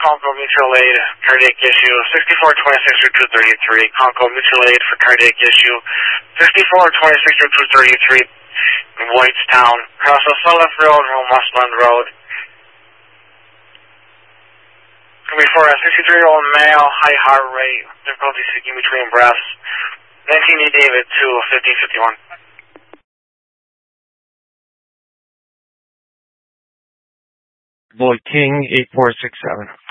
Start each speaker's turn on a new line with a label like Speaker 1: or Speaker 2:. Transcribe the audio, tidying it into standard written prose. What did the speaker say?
Speaker 1: Conco Mutual Aid, cardiac issue, 6426 Route 233. Conco Mutual Aid for cardiac issue, 6426 Route 233 in Whitestown. Cross O'Sullivan Road, Westland Road. It's going to be for a 63-year-old male, high heart rate, difficulty speaking between breaths. 19E David to 1551.
Speaker 2: Lloyd King, 8467.